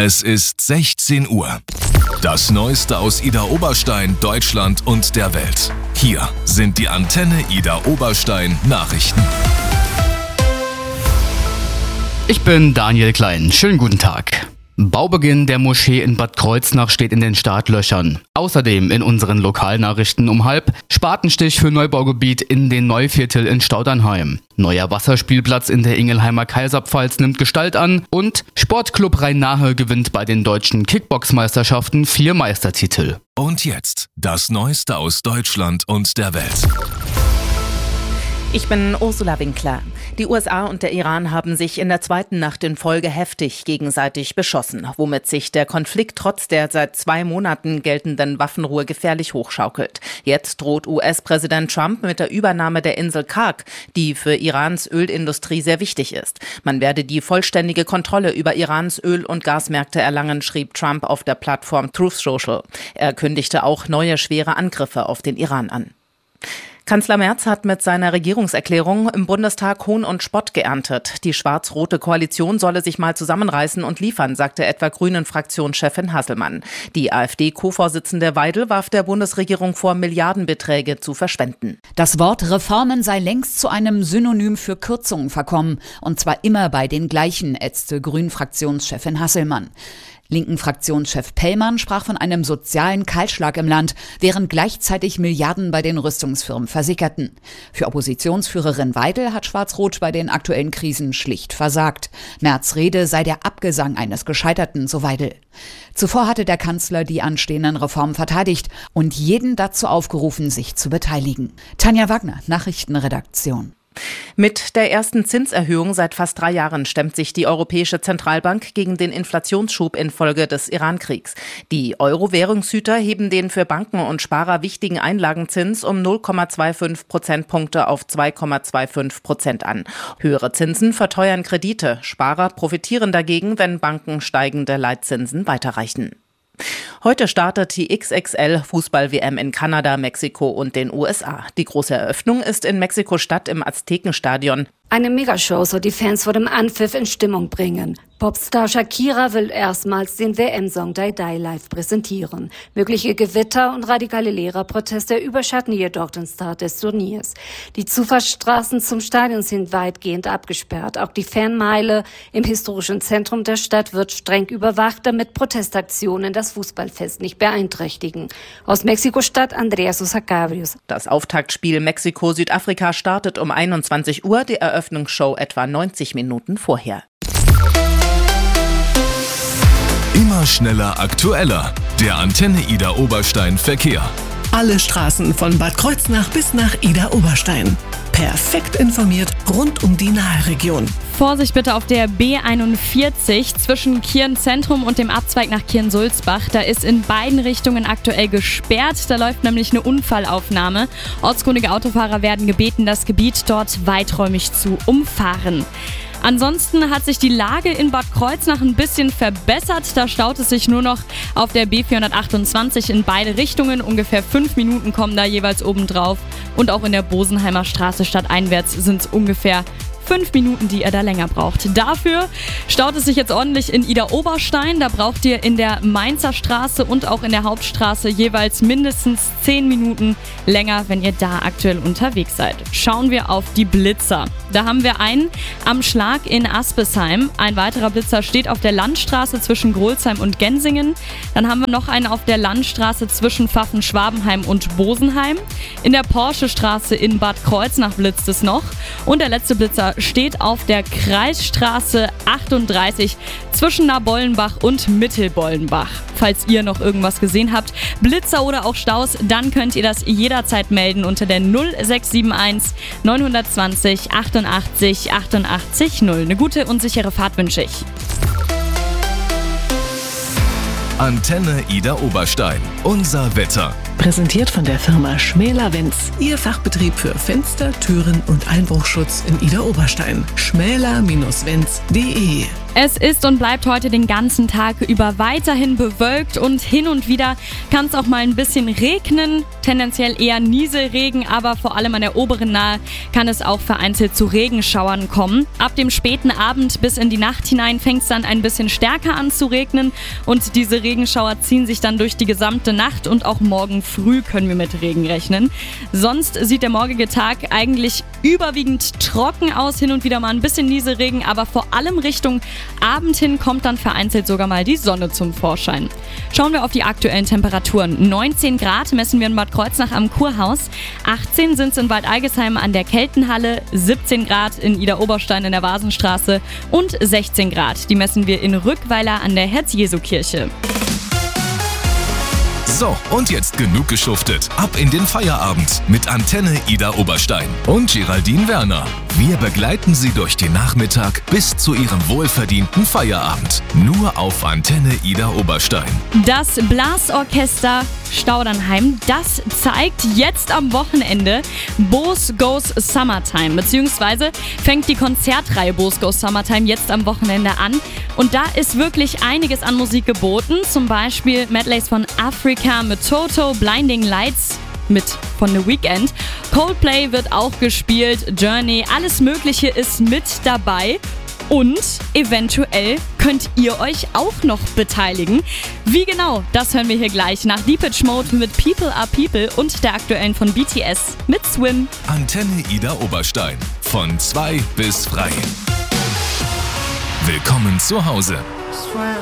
Es ist 16 Uhr. Das Neueste aus Ida Oberstein, Deutschland und der Welt. Hier sind die Antenne Ida Oberstein Nachrichten. Ich bin Daniel Klein. Schönen guten Tag. Baubeginn der Moschee in Bad Kreuznach steht in den Startlöchern. Außerdem in unseren Lokalnachrichten um 12:30 Spatenstich für Neubaugebiet in den Neuviertel in Staudernheim. Neuer Wasserspielplatz in der Ingelheimer Kaiserpfalz nimmt Gestalt an und Sportclub Rhein-Nahe gewinnt bei den deutschen Kickbox-Meisterschaften 4 Meistertitel. Und jetzt das Neueste aus Deutschland und der Welt. Ich bin Ursula Winkler. Die USA und der Iran haben sich in der zweiten Nacht in Folge heftig gegenseitig beschossen, womit sich der Konflikt trotz der seit 2 Monaten geltenden Waffenruhe gefährlich hochschaukelt. Jetzt droht US-Präsident Trump mit der Übernahme der Insel Karg, die für Irans Ölindustrie sehr wichtig ist. Man werde die vollständige Kontrolle über Irans Öl- und Gasmärkte erlangen, schrieb Trump auf der Plattform Truth Social. Er kündigte auch neue schwere Angriffe auf den Iran an. Kanzler Merz hat mit seiner Regierungserklärung im Bundestag Hohn und Spott geerntet. Die schwarz-rote Koalition solle sich mal zusammenreißen und liefern, sagte etwa Grünen-Fraktionschefin Hasselmann. Die AfD-Co-Vorsitzende Weidel warf der Bundesregierung vor, Milliardenbeträge zu verschwenden. Das Wort Reformen sei längst zu einem Synonym für Kürzungen verkommen. Und zwar immer bei den gleichen, ätzte Grünen-Fraktionschefin Hasselmann. Linken Fraktionschef Pellmann sprach von einem sozialen Kahlschlag im Land, während gleichzeitig Milliarden bei den Rüstungsfirmen versickerten. Für Oppositionsführerin Weidel hat Schwarz-Rot bei den aktuellen Krisen schlicht versagt. Merz' Rede sei der Abgesang eines Gescheiterten, so Weidel. Zuvor hatte der Kanzler die anstehenden Reformen verteidigt und jeden dazu aufgerufen, sich zu beteiligen. Tanja Wagner, Nachrichtenredaktion. Mit der ersten Zinserhöhung seit fast 3 Jahren stemmt sich die Europäische Zentralbank gegen den Inflationsschub infolge des Iran-Kriegs. Die Euro-Währungshüter heben den für Banken und Sparer wichtigen Einlagenzins um 0,25 Prozentpunkte auf 2,25% an. Höhere Zinsen verteuern Kredite. Sparer profitieren dagegen, wenn Banken steigende Leitzinsen weiterreichen. Heute startet die XXL-Fußball-WM in Kanada, Mexiko und den USA. Die große Eröffnung ist in Mexiko-Stadt im Aztekenstadion. Eine Megashow soll die Fans vor dem Anpfiff in Stimmung bringen. Popstar Shakira will erstmals den WM-Song Die Die live präsentieren. Mögliche Gewitter und radikale Lehrerproteste überschatten jedoch den Start des Turniers. Die Zufahrtsstraßen zum Stadion sind weitgehend abgesperrt. Auch die Fanmeile im historischen Zentrum der Stadt wird streng überwacht, damit Protestaktionen das Fußballfest nicht beeinträchtigen. Aus Mexiko-Stadt Andrea Sosa Cabrios. Das Auftaktspiel Mexiko-Südafrika startet um 21 Uhr, die Eröffnungsshow etwa 90 Minuten vorher. Immer schneller, aktueller. Der Antenne Ida Oberstein Verkehr. Alle Straßen von Bad Kreuznach bis nach Ida Oberstein. Perfekt informiert rund um die Nahe-Region. Vorsicht bitte auf der B41 zwischen Kirn-Zentrum und dem Abzweig nach Kirn-Sulzbach. Da ist in beiden Richtungen aktuell gesperrt. Da läuft nämlich eine Unfallaufnahme. Ortskundige Autofahrer werden gebeten, das Gebiet dort weiträumig zu umfahren. Ansonsten hat sich die Lage in Bad Kreuznach ein bisschen verbessert. Da staut es sich nur noch auf der B428 in beide Richtungen. Ungefähr 5 Minuten kommen da jeweils obendrauf. Und auch in der Bosenheimer Straße stadteinwärts sind es ungefähr 5 Minuten, die ihr da länger braucht. Dafür staut es sich jetzt ordentlich in Ida Oberstein. Da braucht ihr in der Mainzer Straße und auch in der Hauptstraße jeweils mindestens 10 Minuten länger, wenn ihr da aktuell unterwegs seid. Schauen wir auf die Blitzer. Da haben wir einen am Schlag in Aspesheim. Ein weiterer Blitzer steht auf der Landstraße zwischen Grolsheim und Gensingen. Dann haben wir noch einen auf der Landstraße zwischen Pfaffen-Schwabenheim und Bosenheim. In der Porsche-Straße in Bad Kreuznach blitzt es noch. Und der letzte Blitzer steht auf der Kreisstraße 38 zwischen Nabollenbach und Mittelbollenbach. Falls ihr noch irgendwas gesehen habt, Blitzer oder auch Staus, dann könnt ihr das jederzeit melden unter der 0671 920 88 88 0. Eine gute und sichere Fahrt wünsche ich. Antenne Ida Oberstein. Unser Wetter. Präsentiert von der Firma Schmäler-Wenz. Ihr Fachbetrieb für Fenster, Türen und Einbruchschutz in Ida Oberstein. schmäler-wenz.de Es ist und bleibt heute den ganzen Tag über weiterhin bewölkt und hin und wieder kann es auch mal ein bisschen regnen. Tendenziell eher Nieselregen, aber vor allem an der oberen Nahe kann es auch vereinzelt zu Regenschauern kommen. Ab dem späten Abend bis in die Nacht hinein fängt es dann ein bisschen stärker an zu regnen und diese Regenschauer ziehen sich dann durch die gesamte Nacht und auch morgen früh können wir mit Regen rechnen. Sonst sieht der morgige Tag eigentlich überwiegend trocken aus, hin und wieder mal ein bisschen Nieselregen, aber vor allem Richtung Abend hin kommt dann vereinzelt sogar mal die Sonne zum Vorschein. Schauen wir auf die aktuellen Temperaturen. 19 Grad messen wir in Bad Kreuznach am Kurhaus, 18 sind es in Bad Algesheim an der Keltenhalle, 17 Grad in Idar-Oberstein in der Vasenstraße und 16 Grad, die messen wir in Rückweiler an der Herz-Jesu-Kirche. So, und jetzt genug geschuftet. Ab in den Feierabend mit Antenne Idar-Oberstein und Geraldine Werner. Wir begleiten Sie durch den Nachmittag bis zu Ihrem wohlverdienten Feierabend. Nur auf Antenne Idar-Oberstein. Das Blasorchester Staudernheim, das zeigt jetzt am Wochenende Boos Goes Summertime, beziehungsweise fängt die Konzertreihe Boos Goes Summertime jetzt am Wochenende an. Und da ist wirklich einiges an Musik geboten, zum Beispiel Medleys von Africa mit Toto, Blinding Lights mit von The Weeknd. Coldplay wird auch gespielt, Journey, alles Mögliche ist mit dabei. Und eventuell könnt ihr euch auch noch beteiligen. Wie genau, das hören wir hier gleich nach Depeche Mode mit People Are People und der aktuellen von BTS mit Swim. Antenne Idar-Oberstein. Von 2 bis frei. Willkommen zu Hause.